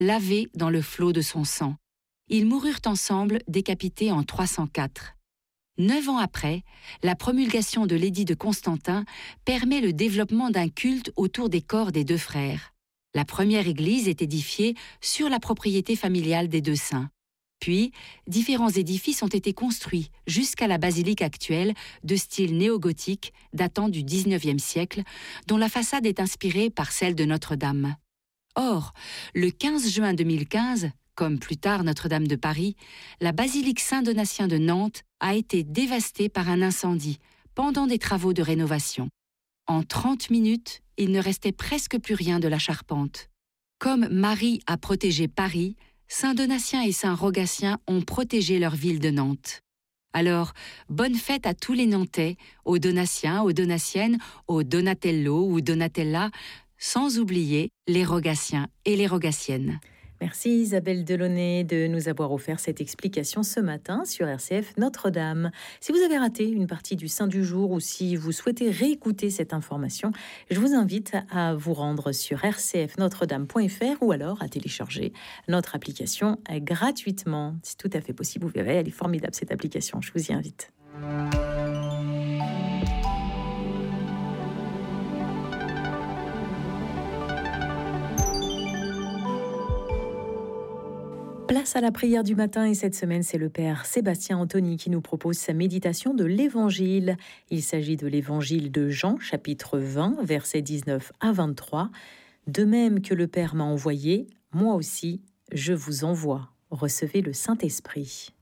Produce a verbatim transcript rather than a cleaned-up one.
lavés dans le flot de son sang. Ils moururent ensemble, décapités en trois cent quatre. Neuf ans après, la promulgation de l'édit de Constantin permet le développement d'un culte autour des corps des deux frères. La première église est édifiée sur la propriété familiale des deux saints. Puis, différents édifices ont été construits jusqu'à la basilique actuelle de style néogothique datant du dix-neuvième siècle, dont la façade est inspirée par celle de Notre-Dame. Or, le quinze juin deux mille quinze, comme plus tard Notre-Dame de Paris, la basilique Saint-Donatien de Nantes a été dévastée par un incendie pendant des travaux de rénovation. En trente minutes, il ne restait presque plus rien de la charpente. Comme Marie a protégé Paris, Saint Donatien et Saint Rogatien ont protégé leur ville de Nantes. Alors, bonne fête à tous les Nantais, aux Donatiens, aux Donatiennes, aux Donatello ou Donatella, sans oublier les Rogatiens et les Rogatiennes. Merci Isabelle Delaunay de nous avoir offert cette explication ce matin sur R C F Notre-Dame. Si vous avez raté une partie du Saint du jour ou si vous souhaitez réécouter cette information, je vous invite à vous rendre sur r c f notre dame point f r ou alors à télécharger notre application gratuitement. C'est tout à fait possible, vous verrez, elle est formidable cette application, je vous y invite. Place à la prière du matin et cette semaine, c'est le Père Sébastien Anthony qui nous propose sa méditation de l'Évangile. Il s'agit de l'Évangile de Jean, chapitre vingt, versets dix-neuf à vingt-trois. De même que le Père m'a envoyé, moi aussi, je vous envoie. Recevez le Saint-Esprit.